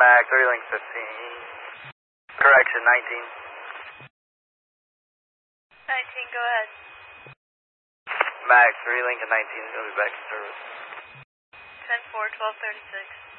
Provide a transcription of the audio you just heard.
Mag 3 Link 15. Correction, 19. 19, go ahead. Mag 3 Link 19, it'll be back in service. 10-4, 1236.